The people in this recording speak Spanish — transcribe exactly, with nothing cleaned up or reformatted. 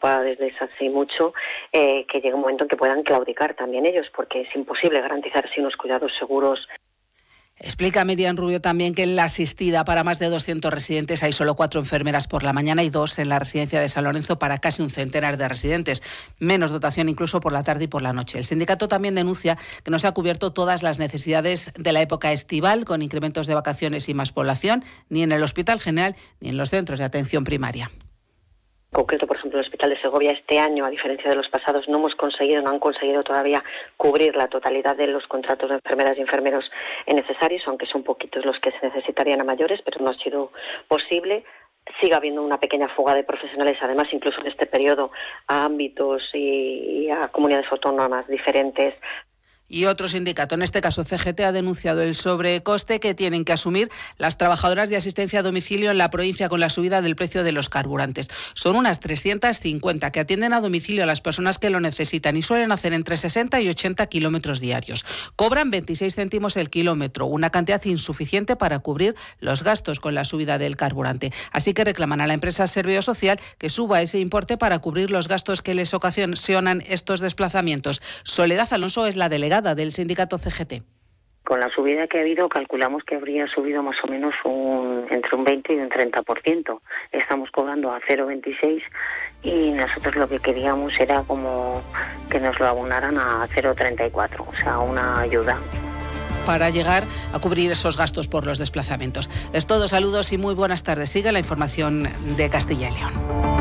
preocupa desde hace mucho eh, que llegue un momento en que puedan claudicar también ellos, porque es imposible garantizar así unos cuidados seguros. Explica Miriam Rubio también que en la asistida para más de doscientos residentes hay solo cuatro enfermeras por la mañana y dos en la residencia de San Lorenzo para casi un centenar de residentes. Menos dotación incluso por la tarde y por la noche. El sindicato también denuncia que no se ha cubierto todas las necesidades de la época estival, con incrementos de vacaciones y más población, ni en el Hospital General ni en los centros de atención primaria. En concreto, por ejemplo, el Hospital de Segovia este año, a diferencia de los pasados, no hemos conseguido, no han conseguido todavía cubrir la totalidad de los contratos de enfermeras y enfermeros necesarios, aunque son poquitos los que se necesitarían a mayores, pero no ha sido posible. Sigue habiendo una pequeña fuga de profesionales, además, incluso en este periodo, a ámbitos y, y a comunidades autónomas diferentes. Y otro sindicato, en este caso C G T, ha denunciado el sobrecoste que tienen que asumir las trabajadoras de asistencia a domicilio en la provincia con la subida del precio de los carburantes. Son unas trescientas cincuenta que atienden a domicilio a las personas que lo necesitan y suelen hacer entre sesenta y ochenta kilómetros diarios. Cobran veintiséis céntimos el kilómetro, una cantidad insuficiente para cubrir los gastos con la subida del carburante. Así que reclaman a la empresa Serveo Social que suba ese importe para cubrir los gastos que les ocasionan estos desplazamientos. Soledad Alonso es la delegada del sindicato C G T. Con la subida que ha habido, calculamos que habría subido más o menos un, entre un veinte y un treinta por ciento. Estamos cobrando a cero coma veintiséis y nosotros lo que queríamos era como que nos lo abonaran a cero coma treinta y cuatro, o sea, una ayuda. Para llegar a cubrir esos gastos por los desplazamientos. Es todo, saludos y muy buenas tardes. Sigue la información de Castilla y León.